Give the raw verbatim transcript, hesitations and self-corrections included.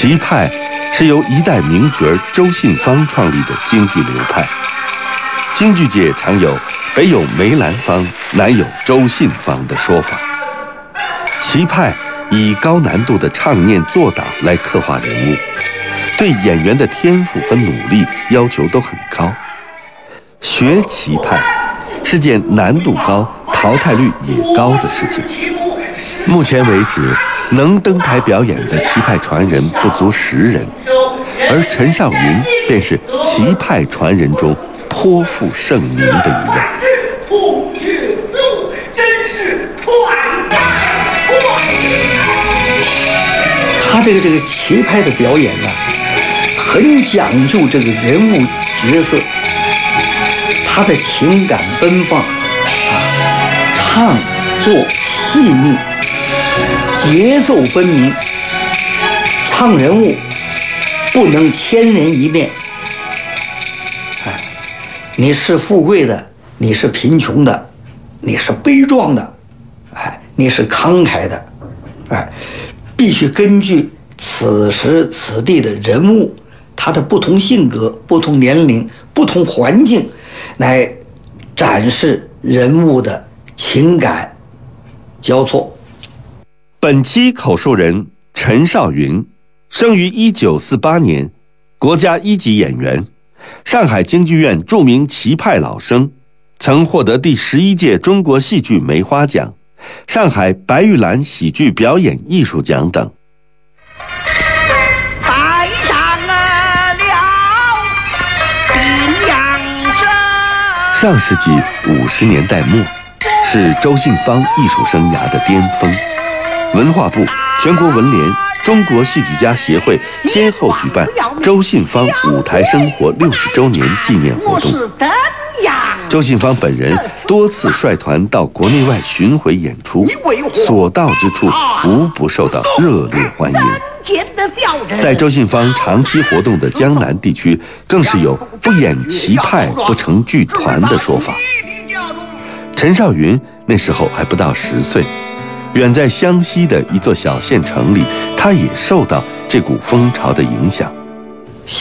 齐派是由一代名角周信芳创立的京剧流派。京剧界常有北有梅兰芳，南有周信芳的说法。齐派以高难度的唱念做打来刻画人物，对演员的天赋和努力要求都很高。学齐派是件难度高、淘汰率也高的事情。目前为止，能登台表演的齐派传人不足十人，而陈少云便是齐派传人中颇负盛名的一位。 他这个这个齐派的表演呢，很讲究这个人物角色，他的情感奔放啊，唱作细腻，节奏分明，唱人物不能千人一面。哎，你是富贵的，你是贫穷的，你是悲壮的，哎，你是慷慨的，哎，必须根据此时此地的人物，他的不同性格、不同年龄、不同环境，来展示人物的情感交错。 本期口述人陈少云，生于一九四八年，国家一级演员，上海京剧院著名齐派老生，曾获得第十一届中国戏剧梅花奖、上海白玉兰喜剧表演艺术奖等。 带上了bin阳针。 上世纪五十年代末，是周信芳艺术生涯的巅峰。文化部、全国文联、中国戏剧家协会先后举办周信芳舞台生活六十周年纪念活动。周信芳本人多次率团到国内外巡回演出，所到之处无不受到热烈欢迎。在周信芳长期活动的江南地区，更是有不演齐派不成剧团的说法。陈少云那时候还不到十岁，远在湘西的一座小县城里，他也受到这股风潮的影响。